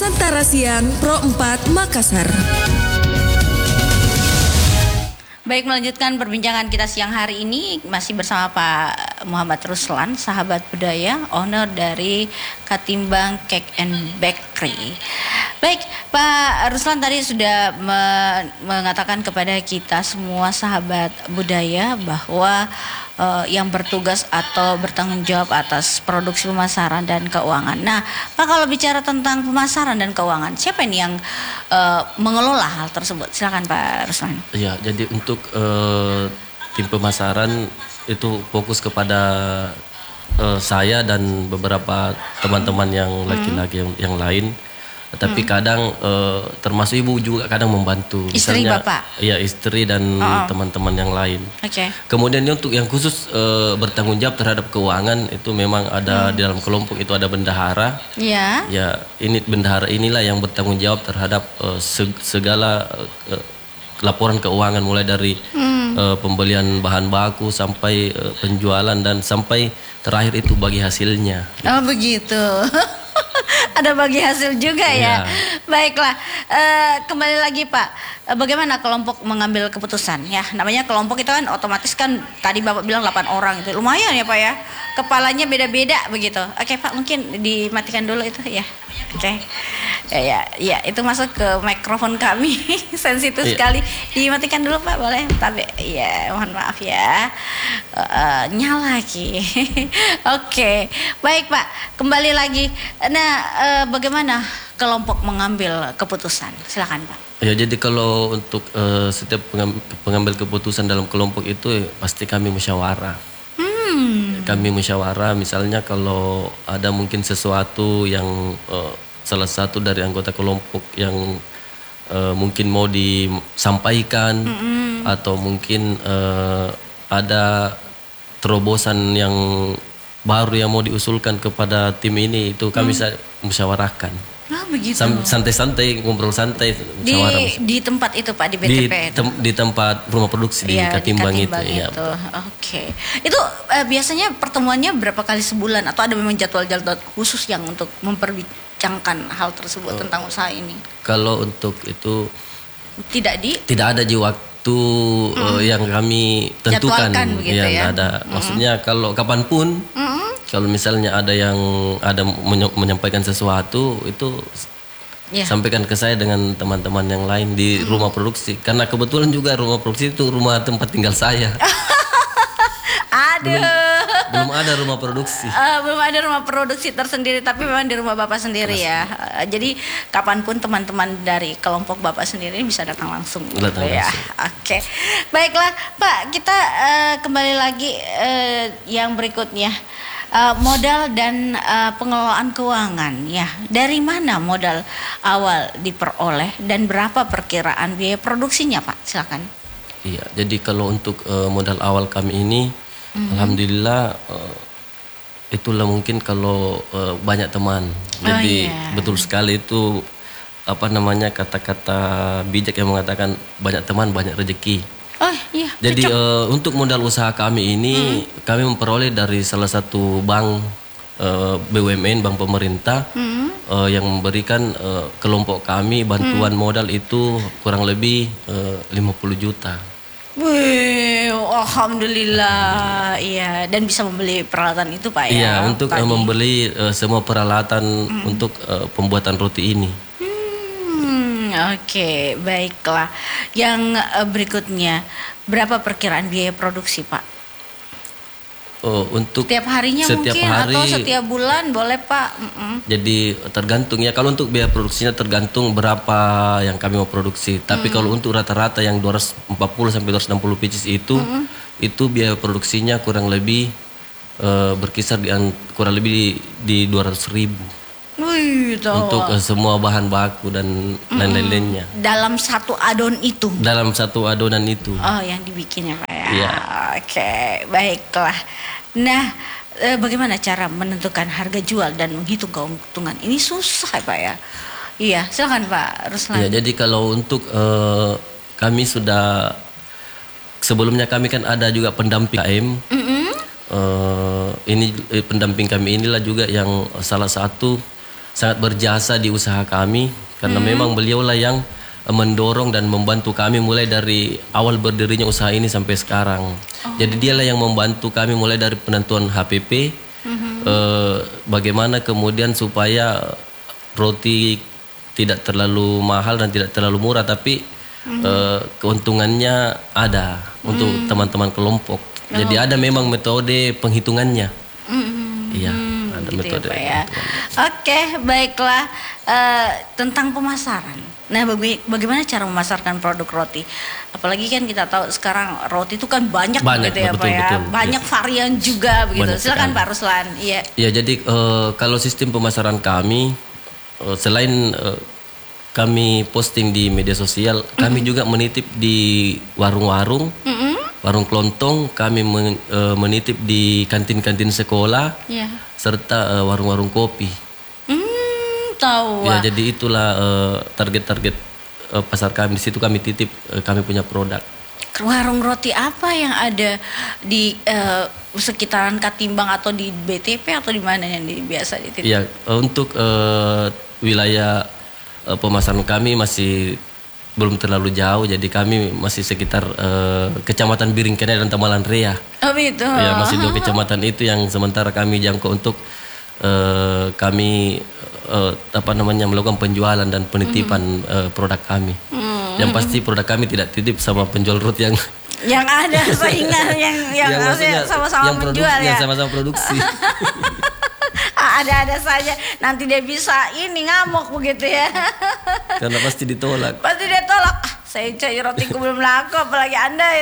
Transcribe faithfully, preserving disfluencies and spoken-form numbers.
Nusantara Siang Pro empat Makassar. Baik, melanjutkan perbincangan kita siang hari ini masih bersama Pak Muhammad Ruslan, sahabat budaya, owner dari Katimbang Cake and Bakery. Baik, Pak Ruslan tadi sudah me- mengatakan kepada kita semua sahabat budaya bahwa uh, yang bertugas atau bertanggung jawab atas produksi pemasaran dan keuangan. Nah, Pak, kalau bicara tentang pemasaran dan keuangan, siapa ini yang uh, mengelola hal tersebut? Silakan Pak Ruslan. Ya, jadi untuk uh, tim pemasaran itu fokus kepada uh, saya dan beberapa teman-teman yang laki-laki yang, yang lain. Tapi hmm. kadang uh, termasuk ibu juga kadang membantu. Istri misalnya, Bapak? Iya, istri dan oh. teman-teman yang lain. Oke. Okay. Kemudian untuk yang khusus uh, bertanggung jawab terhadap keuangan itu memang ada hmm. di dalam kelompok itu ada bendahara. Iya. Ya, ini bendahara inilah yang bertanggung jawab terhadap uh, segala uh, laporan keuangan mulai dari hmm. uh, pembelian bahan baku sampai uh, penjualan dan sampai terakhir itu bagi hasilnya. Oh, begitu. Ada bagi hasil juga ya. Ya. Baiklah, uh, kembali lagi Pak, uh, bagaimana kelompok mengambil keputusan ya? Namanya kelompok itu kan otomatis kan tadi Bapak bilang delapan orang itu lumayan ya Pak ya. Kepalanya beda-beda begitu. Oke Pak, mungkin dimatikan dulu itu ya. Oke. Ya, ya, ya, itu masuk ke mikrofon kami sensitif iya. sekali. Dimatikan dulu Pak, boleh? Tapi ya, mohon maaf ya. Uh, uh, nyala lagi. Oke, baik Pak. Kembali lagi. Nah, uh, bagaimana kelompok mengambil keputusan? Silakan Pak. Ya, jadi kalau untuk uh, setiap pengambil keputusan dalam kelompok itu ya, pasti kami musyawarah. Hmm. Kami musyawarah. Misalnya kalau ada mungkin sesuatu yang uh, salah satu dari anggota kelompok yang uh, mungkin mau disampaikan mm-hmm. atau mungkin uh, ada terobosan yang baru yang mau diusulkan kepada tim ini, itu kami bisa mm. musyawarahkan. Ah, begitu. Santai-santai, ngobrol santai. Di, di tempat itu Pak, di B T P di, tem, di tempat rumah produksi ya, di Katimbang, di Katimbang itu. itu. Ya. Oke. Okay. Itu eh, biasanya pertemuannya berapa kali sebulan atau ada memang jadwal-jadwal khusus yang untuk memperbincangkan hal tersebut oh. tentang usaha ini? Kalau untuk itu tidak di tidak ada di waktu mm. uh, yang kami tentukan. Begitu, ya, ya. Ada. Mm. Maksudnya kalau kapanpun. Mm. Kalau misalnya ada yang ada menyampaikan sesuatu itu yeah. sampaikan ke saya dengan teman-teman yang lain di hmm. rumah produksi. Karena kebetulan juga rumah produksi itu rumah tempat tinggal saya. Aduh. Belum, belum ada rumah produksi. Uh, belum ada rumah produksi tersendiri, tapi memang di rumah Bapak sendiri ya. Uh, jadi kapanpun teman-teman dari kelompok Bapak sendiri bisa datang langsung. Datang gitu, ya. Oke, okay. Baiklah Pak, kita uh, kembali lagi uh, yang berikutnya. Uh, modal dan uh, pengelolaan keuangan ya, dari mana modal awal diperoleh dan berapa perkiraan biaya produksinya Pak? Silakan. Iya, jadi kalau untuk uh, modal awal kami ini, mm-hmm. alhamdulillah uh, itulah mungkin kalau uh, banyak teman. Jadi oh, yeah. betul sekali itu apa namanya kata-kata bijak yang mengatakan banyak teman banyak rezeki. Oh iya. Jadi uh, untuk modal usaha kami ini hmm. kami memperoleh dari salah satu bank uh, B U M N, bank pemerintah hmm. uh, yang memberikan uh, kelompok kami bantuan hmm. modal itu kurang lebih uh, lima puluh juta. Wih, alhamdulillah, iya, dan bisa membeli peralatan itu Pak ya? Iya, untuk uh, membeli uh, semua peralatan hmm. untuk uh, pembuatan roti ini. Oke, baiklah. Yang uh, berikutnya, berapa perkiraan biaya produksi, Pak? Oh, untuk setiap harinya setiap mungkin hari, atau setiap bulan boleh, Pak? Mm-mm. Jadi tergantung ya. Kalau untuk biaya produksinya tergantung berapa yang kami mau produksi. Tapi mm. kalau untuk rata-rata yang dua ratus empat puluh sampai dua ratus enam puluh pieces itu, mm. itu biaya produksinya kurang lebih uh, berkisar di kurang lebih di, di dua ratus ribu. Wih, untuk uh, semua bahan baku dan mm-hmm. lain-lainnya. Dalam satu adonan itu. Dalam satu adonan itu. Oh, yang dibikin ya Pak ya. Iya. Oke, baiklah. Nah, eh, bagaimana cara menentukan harga jual dan menghitung keuntungan? Ini susah Pak ya. Iya, silakan Pak Ruslan. Iya, jadi kalau untuk uh, kami sudah sebelumnya kami kan ada juga pendamping K M. Mm-hmm. uh, ini eh, pendamping kami inilah juga yang salah satu sangat berjasa di usaha kami karena hmm. memang beliaulah yang mendorong dan membantu kami mulai dari awal berdirinya usaha ini sampai sekarang. Oh. Jadi dialah yang membantu kami mulai dari penentuan H P P, hmm. eh, bagaimana kemudian supaya roti tidak terlalu mahal dan tidak terlalu murah, tapi hmm. eh, keuntungannya ada untuk hmm. teman-teman kelompok. Oh. Jadi ada memang metode penghitungannya. Hmm. Iya. Gitu metode ya, ya. Oke, baiklah. Uh, tentang pemasaran. Nah, baga bagaimana cara memasarkan produk roti? Apalagi kan kita tahu sekarang roti itu kan banyak, banyak gitu ya, betul, Pak ya. Betul, banyak ya. Varian juga begitu. Banyak Silakan sekali. Pak Ruslan. Iya. Ya, jadi uh, kalau sistem pemasaran kami uh, selain uh, kami posting di media sosial, mm-hmm. kami juga menitip di warung-warung. Mm-hmm. Warung kelontong, kami men, uh, menitip di kantin-kantin sekolah, yeah. serta uh, warung-warung kopi. Hmm, tahu. Ya, jadi itulah uh, target-target uh, pasar kami. Di situ kami titip uh, kami punya produk. Warung roti apa yang ada di uh, sekitaran Katimbang atau di B T P atau di mana yang di, biasa dititip? Iya, uh, untuk uh, wilayah uh, pemasaran kami masih belum terlalu jauh, jadi kami masih sekitar uh, kecamatan Biringkena dan Tamalan Rea. Oh itu. Ya, masih dua kecamatan itu yang sementara kami jangkau untuk uh, kami uh, apa namanya melakukan penjualan dan penitipan mm-hmm. uh, produk kami. Mm-hmm. Yang pasti produk kami tidak titip sama penjual roti yang yang ada saingan yang yang, yang maksudnya sama-sama yang menjual ya. Yang sama-sama produksi. Ada-ada saja, nanti dia bisa ini ngamuk begitu ya. Karena pasti ditolak. Pasti dia tolak. Ah, saya cari rotiku belum laku, apalagi Anda.